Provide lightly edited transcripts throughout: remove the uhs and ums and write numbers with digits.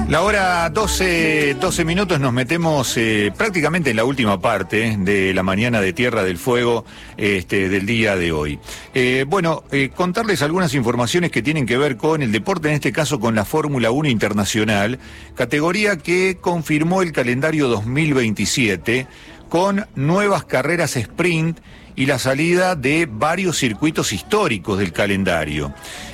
La hora 12 minutos, nos metemos prácticamente en la última parte de la mañana de Tierra del Fuego del día de hoy. Contarles algunas informaciones que tienen que ver con el deporte, en este caso con la Fórmula 1 Internacional, categoría que confirmó el calendario 2027 con nuevas carreras sprint y la salida de varios circuitos históricos del calendario.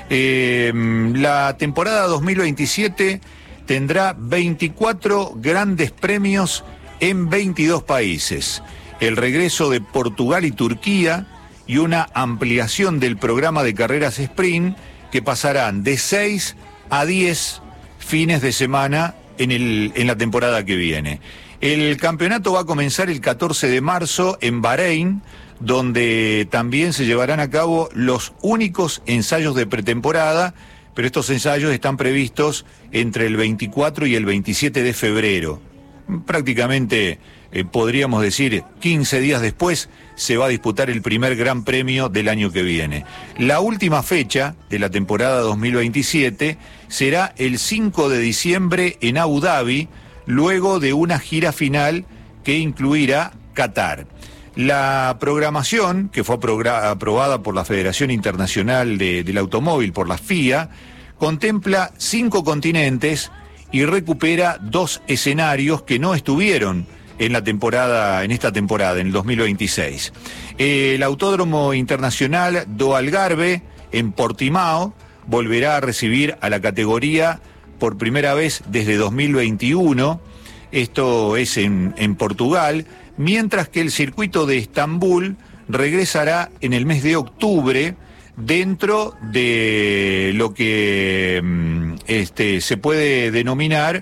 La temporada 2027 tendrá 24 grandes premios en 22 países, el regreso de Portugal y Turquía y una ampliación del programa de carreras sprint que pasarán de 6 a 10 fines de semana en la temporada que viene. El campeonato va a comenzar el 14 de marzo en Bahrein, donde también se llevarán a cabo los únicos ensayos de pretemporada, pero estos ensayos están previstos entre el 24 y el 27 de febrero. Prácticamente, podríamos decir, 15 días después se va a disputar el primer Gran Premio del año que viene. La última fecha de la temporada 2027 será el 5 de diciembre en Abu Dhabi, luego de una gira final que incluirá Qatar. La programación, que fue aprobada por la Federación Internacional del Automóvil, por la FIA, contempla 5 continentes y recupera 2 escenarios que no estuvieron en esta temporada, en el 2026. El Autódromo Internacional do Algarve, en Portimao, volverá a recibir a la categoría por primera vez desde 2021, esto es en Portugal, mientras que el circuito de Estambul regresará en el mes de octubre dentro de lo que se puede denominar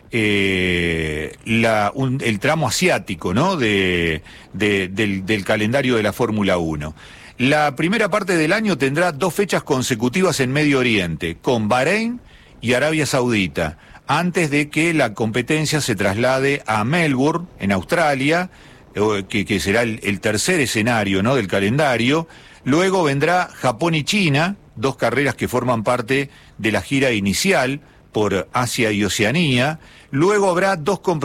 el tramo asiático, ¿no? del calendario de la Fórmula 1. La primera parte del año tendrá 2 fechas consecutivas en Medio Oriente, con Bahrein y Arabia Saudita, antes de que la competencia se traslade a Melbourne, en Australia, que será el tercer escenario, ¿no?, del calendario. Luego vendrá Japón y China, 2 carreras que forman parte de la gira inicial por Asia y Oceanía. Luego habrá 2